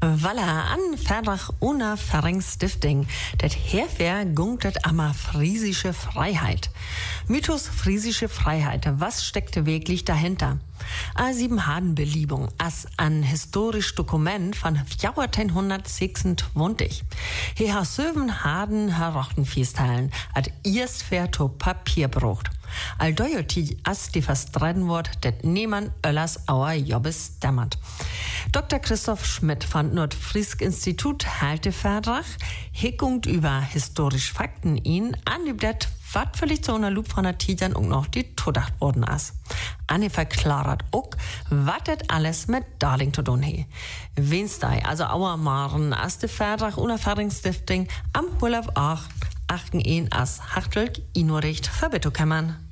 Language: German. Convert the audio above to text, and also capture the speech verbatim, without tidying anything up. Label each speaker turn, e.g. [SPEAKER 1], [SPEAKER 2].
[SPEAKER 1] Walla an Verdrag ohne Vereingsstifting. Det Herfair gunktet amma friesische Freiheit. Mythos friesische Freiheit. Was steckte wirklich dahinter? A sieben Hadenbeliebung as ein historisch Dokument von vierzehnhundertsechsundzwanzig. Hier ha söven Haden herochten Fiesthalen, ad irs fair to Papier brucht. Al doyoti as die verstreiten Wort, det niemand öllers auer Jobbes dämmert. Doktor Christoph Schmidt von Nordfriesk-Institut halte Vertrag, hickungt über historisch Fakten ihn, anübt wat völlig zu einer Loop von der Tidern und noch die todacht worden ist. Anne verklarat auch, wat det alles mit Darling zu tun he. Wednesday, also auer Maren, as de Vertrag ohne Vereingsstifting am Urlaub auch achten ihn as Hachtelk Inoricht verbitto kämmern.